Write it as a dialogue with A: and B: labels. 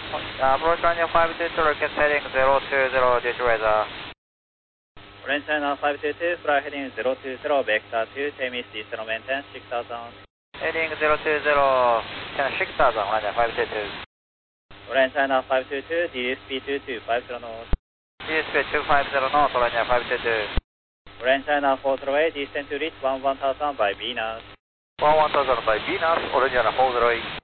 A: Approach runway 522, request heading 020, due to weather.
B: Orange China 522, fly heading 020, vector 2, Temis Eastern maintain 6000.
A: Heading 020, 6000, runway 522.
B: Orange China 522, DSP 2250 north.
A: DSP 250 north, runway 522.
B: Orange China 408, descend to reach 11000 by Venus.
A: 11000 by Venus, Orange China 408.